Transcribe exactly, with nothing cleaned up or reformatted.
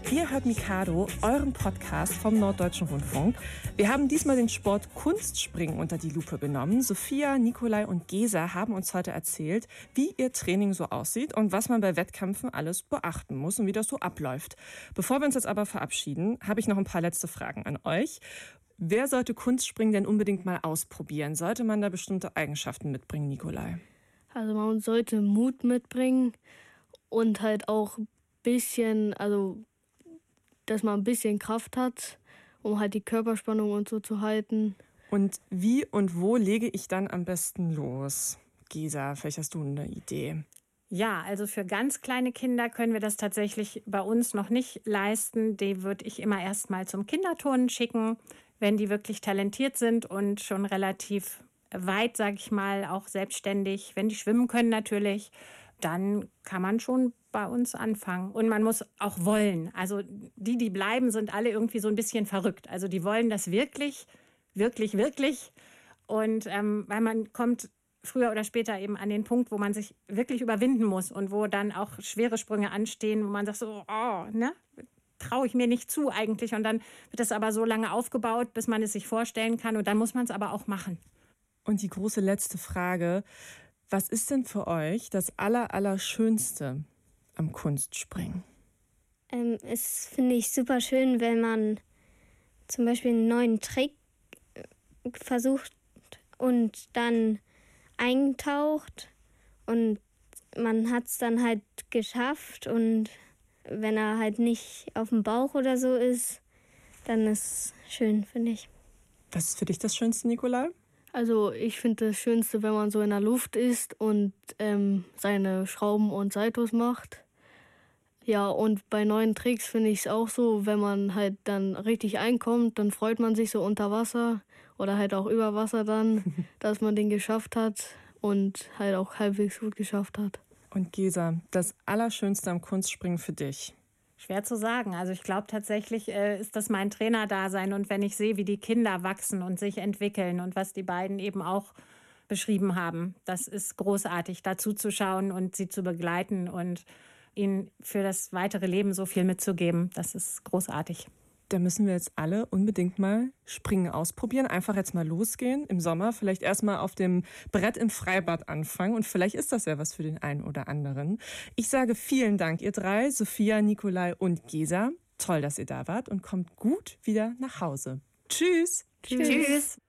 Ihr hört Mikado, euren Podcast vom Norddeutschen Rundfunk. Wir haben diesmal den Sport Kunstspringen unter die Lupe genommen. Sophia, Nikolai und Gesa haben uns heute erzählt, wie ihr Training so aussieht und was man bei Wettkämpfen alles beachten muss und wie das so abläuft. Bevor wir uns jetzt aber verabschieden, habe ich noch ein paar letzte Fragen an euch. Wer sollte Kunstspringen denn unbedingt mal ausprobieren? Sollte man da bestimmte Eigenschaften mitbringen, Nikolai? Also man sollte Mut mitbringen und halt auch ein bisschen, also dass man ein bisschen Kraft hat, um halt die Körperspannung und so zu halten. Und wie und wo lege ich dann am besten los? Gesa, vielleicht hast du eine Idee. Ja, also für ganz kleine Kinder können wir das tatsächlich bei uns noch nicht leisten. Die würde ich immer erst mal zum Kinderturnen schicken, wenn die wirklich talentiert sind und schon relativ weit, sage ich mal, auch selbstständig. Wenn die schwimmen können natürlich, dann kann man schon bei uns anfangen. Und man muss auch wollen. Also die, die bleiben, sind alle irgendwie so ein bisschen verrückt. Also die wollen das wirklich, wirklich, wirklich. Und ähm, weil man kommt früher oder später eben an den Punkt, wo man sich wirklich überwinden muss und wo dann auch schwere Sprünge anstehen, wo man sagt so, oh, ne, traue ich mir nicht zu eigentlich. Und dann wird das aber so lange aufgebaut, bis man es sich vorstellen kann. Und dann muss man es aber auch machen. Und die große letzte Frage, was ist denn für euch das Aller, Allerschönste am Kunstspringen? Ähm, es finde ich super schön, wenn man zum Beispiel einen neuen Trick versucht und dann eintaucht und man hat es dann halt geschafft und wenn er halt nicht auf dem Bauch oder so ist, dann ist es schön, finde ich. Was ist für dich das Schönste, Nikolai? Also ich finde das Schönste, wenn man so in der Luft ist und ähm, seine Schrauben und Saltos macht. Ja, und bei neuen Tricks finde ich es auch so, wenn man halt dann richtig einkommt, dann freut man sich so unter Wasser oder halt auch über Wasser dann, dass man den geschafft hat und halt auch halbwegs gut geschafft hat. Und Gesa, das Allerschönste am Kunstspringen für dich? Schwer zu sagen. Also ich glaube tatsächlich äh, ist das mein Trainerdasein. Und wenn ich sehe, wie die Kinder wachsen und sich entwickeln und was die beiden eben auch beschrieben haben, das ist großartig, dazu zu schauen und sie zu begleiten und ihnen für das weitere Leben so viel mitzugeben. Das ist großartig. Da müssen wir jetzt alle unbedingt mal Springen ausprobieren. Einfach jetzt mal losgehen im Sommer. Vielleicht erstmal auf dem Brett im Freibad anfangen. Und vielleicht ist das ja was für den einen oder anderen. Ich sage vielen Dank, ihr drei, Sophia, Nikolai und Gesa. Toll, dass ihr da wart und kommt gut wieder nach Hause. Tschüss. Tschüss. Tschüss.